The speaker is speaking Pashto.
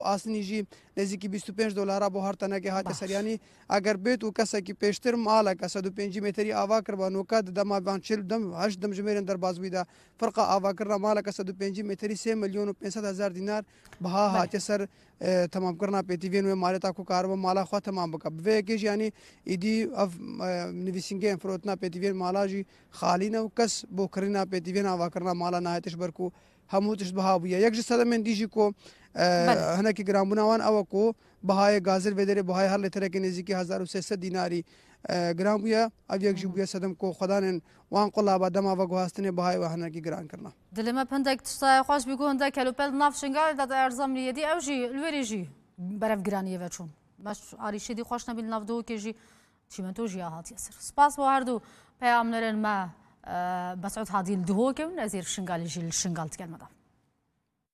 ئاسنی ژی نزیکی 25 دلار بۆ هەر تەنەکە هاتە سەریانی ئەگەر بێت و کەسێکی پێشتر ماڵەکە 150 متری ئاوا کردبانۆکە دەما 8 دەمژمێرن دەربازبوویدا فرقە ئاواکردە ماڵەکە 150 متری 3 ملیۆن و 500 هزار دینار بەها هاتە سەر تەمامکردنا پێتیڤێن وێ مالێتا کو کارەوە ماڵا خوا تەمام بکە بڤەیەکیش ینی ئیدی ئەف نویسینگەیان فرۆتنا پێتیڤێن ماڵاژی خاڵینە و کەس بۆ کردنا پێتیڤێن ئاواکردنا ماڵە نایەتش بەرکو هەموو تشت بەها بووە یەکژ سەدەمێن دیژی کۆ هەنێکی گرانبووناوان ئەوە کۆ بەهای گازر بێدەرێ بەهای هەر لێتەرێکی نزیکی 1300 دیناری گران بووە ئەو یەکژی بووە سەدەم کۆ خۆدانێن وان قوڵا بە دەماوە گوهاستنێ بەهای هەنێکی گرانکردنا دلێمە پندێک تشتای خۆش بیگو هەندێک کەلوپەل ناف شنگالدا ئەرزەمریەدی ئەوژی لوێریژی بەرەف گرانیەوە چوون باش ئاریشێدی خۆش نەبیل ناودۆکێژی چیمەتۆژی هاتیە سەر سپاس بۆ هەردوو پەیامنەرن مە بەسعود هادی دهۆکەون ئەزیر شنگالیژی شنگال تکەلمەدا